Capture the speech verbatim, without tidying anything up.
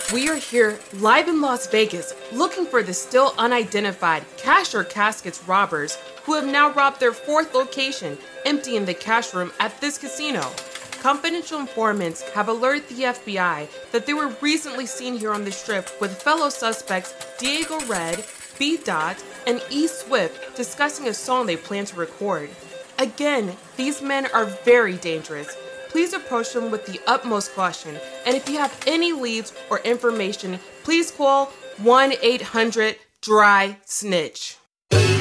We are here live in Las Vegas looking for the still unidentified Cash or Caskets robbers who have now robbed their fourth location, emptying the cash room at this casino. Confidential informants have alerted the F B I that they were recently seen here on the strip with fellow suspects Diego Red, B. Dot, and E. Swift discussing a song they plan to record. Again, these men are very dangerous. Please approach them with the utmost caution, and if you have any leads or information, please call one eight hundred dry snitch.